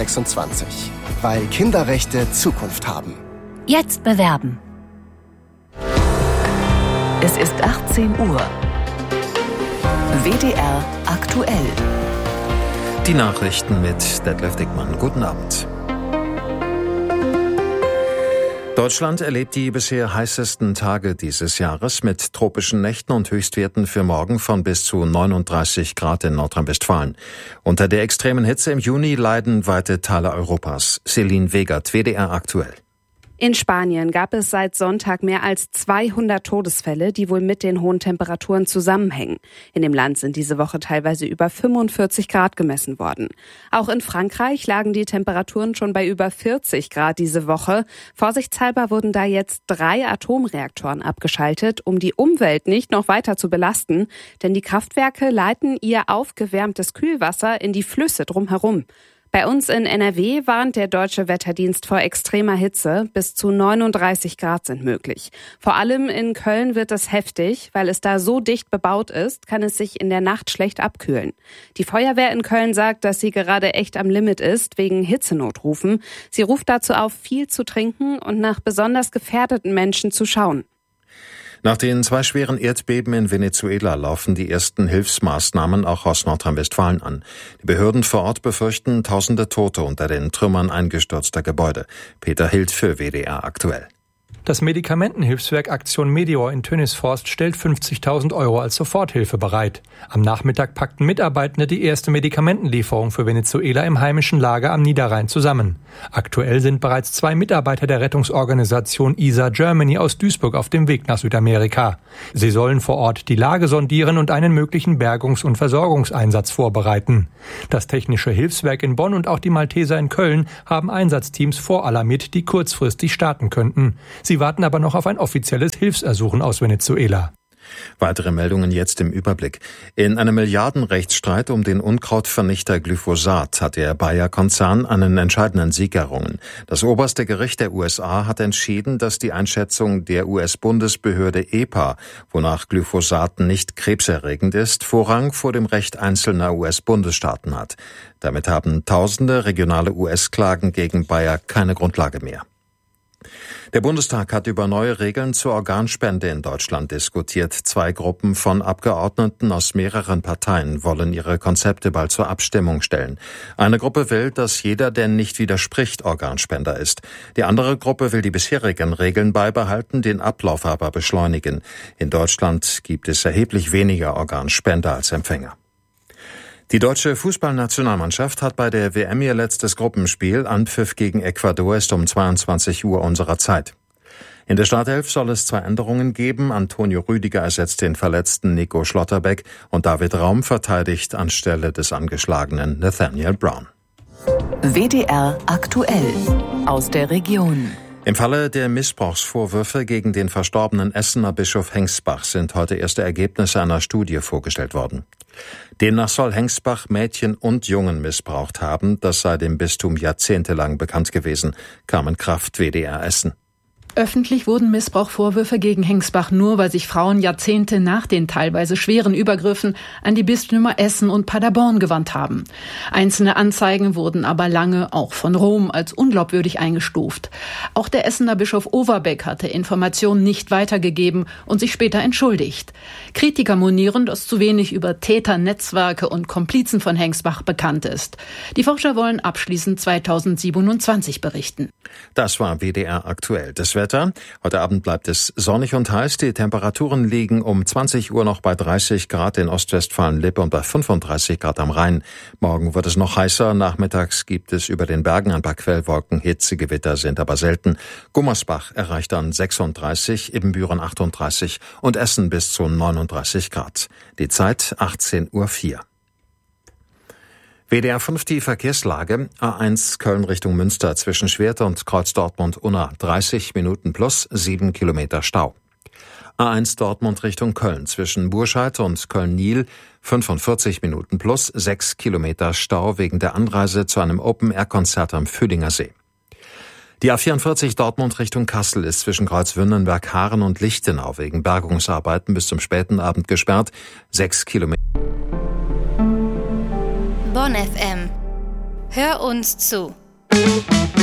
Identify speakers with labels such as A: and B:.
A: 2026. Weil Kinderrechte Zukunft haben.
B: Jetzt bewerben.
C: Es ist 18 Uhr. WDR aktuell.
D: Die Nachrichten mit Detlef Dickmann. Guten Abend. Deutschland erlebt die bisher heißesten Tage dieses Jahres mit tropischen Nächten und Höchstwerten für morgen von bis zu 39 Grad in Nordrhein-Westfalen. Unter der extremen Hitze im Juni leiden weite Teile Europas. Celine Wegert, WDR aktuell.
E: In Spanien gab es seit Sonntag mehr als 200 Todesfälle, die wohl mit den hohen Temperaturen zusammenhängen. In dem Land sind diese Woche teilweise über 45 Grad gemessen worden. Auch in Frankreich lagen die Temperaturen schon bei über 40 Grad diese Woche. Vorsichtshalber wurden da jetzt 3 Atomreaktoren abgeschaltet, um die Umwelt nicht noch weiter zu belasten. Denn die Kraftwerke leiten ihr aufgewärmtes Kühlwasser in die Flüsse drumherum. Bei uns in NRW warnt der Deutsche Wetterdienst vor extremer Hitze. Bis zu 39 Grad sind möglich. Vor allem in Köln wird es heftig. Weil es da so dicht bebaut ist, kann es sich in der Nacht schlecht abkühlen. Die Feuerwehr in Köln sagt, dass sie gerade echt am Limit ist wegen Hitzenotrufen. Sie ruft dazu auf, viel zu trinken und nach besonders gefährdeten Menschen zu schauen.
D: Nach den 2 schweren Erdbeben in Venezuela laufen die ersten Hilfsmaßnahmen auch aus Nordrhein-Westfalen an. Die Behörden vor Ort befürchten tausende Tote unter den Trümmern eingestürzter Gebäude. Peter Hild für WDR aktuell.
F: Das Medikamentenhilfswerk Aktion Meteor in Tönisforst stellt 50.000 € als Soforthilfe bereit. Am Nachmittag packten Mitarbeitende die erste Medikamentenlieferung für Venezuela im heimischen Lager am Niederrhein zusammen. Aktuell sind bereits 2 Mitarbeiter der Rettungsorganisation ISA Germany aus Duisburg auf dem Weg nach Südamerika. Sie sollen vor Ort die Lage sondieren und einen möglichen Bergungs- und Versorgungseinsatz vorbereiten. Das Technische Hilfswerk in Bonn und auch die Malteser in Köln haben Einsatzteams voralarmiert, die kurzfristig starten könnten. Sie warten aber noch auf ein offizielles Hilfsersuchen aus Venezuela.
D: Weitere Meldungen jetzt im Überblick. In einem Milliardenrechtsstreit um den Unkrautvernichter Glyphosat hat der Bayer-Konzern einen entscheidenden Sieg errungen. Das oberste Gericht der USA hat entschieden, dass die Einschätzung der US-Bundesbehörde EPA, wonach Glyphosat nicht krebserregend ist, Vorrang vor dem Recht einzelner US-Bundesstaaten hat. Damit haben tausende regionale US-Klagen gegen Bayer keine Grundlage mehr. Der Bundestag hat über neue Regeln zur Organspende in Deutschland diskutiert. 2 Gruppen von Abgeordneten aus mehreren Parteien wollen ihre Konzepte bald zur Abstimmung stellen. Eine Gruppe will, dass jeder, der nicht widerspricht, Organspender ist. Die andere Gruppe will die bisherigen Regeln beibehalten, den Ablauf aber beschleunigen. In Deutschland gibt es erheblich weniger Organspender als Empfänger. Die deutsche Fußballnationalmannschaft hat bei der WM ihr letztes Gruppenspiel. Anpfiff gegen Ecuador ist um 22 Uhr unserer Zeit. In der Startelf soll es 2 Änderungen geben. Antonio Rüdiger ersetzt den verletzten Nico Schlotterbeck und David Raum verteidigt anstelle des angeschlagenen Nathaniel Brown.
C: WDR aktuell aus der Region.
D: Im Falle der Missbrauchsvorwürfe gegen den verstorbenen Essener Bischof Hengsbach sind heute erste Ergebnisse einer Studie vorgestellt worden. Demnach soll Hengsbach Mädchen und Jungen missbraucht haben. Das sei dem Bistum jahrzehntelang bekannt gewesen. Carmen Kraft, WDR Essen.
G: Öffentlich wurden Missbrauchsvorwürfe gegen Hengsbach nur, weil sich Frauen Jahrzehnte nach den teilweise schweren Übergriffen an die Bistümer Essen und Paderborn gewandt haben. Einzelne Anzeigen wurden aber lange auch von Rom als unglaubwürdig eingestuft. Auch der Essener Bischof Overbeck hatte Informationen nicht weitergegeben und sich später entschuldigt. Kritiker monieren, dass zu wenig über Täter, Netzwerke und Komplizen von Hengsbach bekannt ist. Die Forscher wollen abschließend 2027 berichten.
D: Das war WDR aktuell. Das Wetter. Heute Abend bleibt es sonnig und heiß. Die Temperaturen liegen um 20 Uhr noch bei 30 Grad in Ostwestfalen-Lippe und bei 35 Grad am Rhein. Morgen wird es noch heißer. Nachmittags gibt es über den Bergen ein paar Quellwolken. Hitzegewitter sind aber selten. Gummersbach erreicht dann 36, Ibbenbüren 38 und Essen bis zu 39 Grad. Die Zeit 18:04 Uhr. WDR 5 die Verkehrslage. A1 Köln Richtung Münster zwischen Schwedt und Kreuz Dortmund-Unna 30 Minuten plus 7 Kilometer Stau. A1 Dortmund Richtung Köln zwischen Burscheid und Köln-Niel 45 Minuten plus 6 Kilometer Stau wegen der Anreise zu einem Open-Air-Konzert am Fühlinger See. Die A44 Dortmund Richtung Kassel ist zwischen Kreuzwündenberg, Haaren und Lichtenau wegen Bergungsarbeiten bis zum späten Abend gesperrt. 6 Kilometer.
H: Bonn FM.
B: Hör uns zu.